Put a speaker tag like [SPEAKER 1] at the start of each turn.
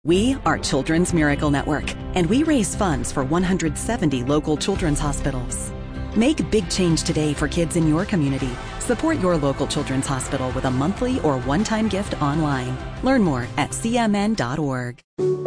[SPEAKER 1] We are Children's Miracle Network, and we raise funds for 170 local children's hospitals. Make big change today for kids in your community. Support your local children's hospital with a monthly or one-time gift online. Learn more at cmn.org.